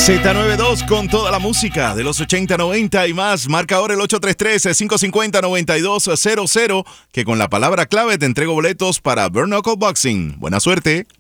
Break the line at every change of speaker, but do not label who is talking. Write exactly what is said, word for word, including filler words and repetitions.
Z noventa y dos con toda la música de los ochenta, noventa y más. Marca ahora el ocho tres tres, cinco cinco cero, nueve dos cero cero, que con la palabra clave te entrego boletos para Bare Knuckle Boxing. Buena suerte.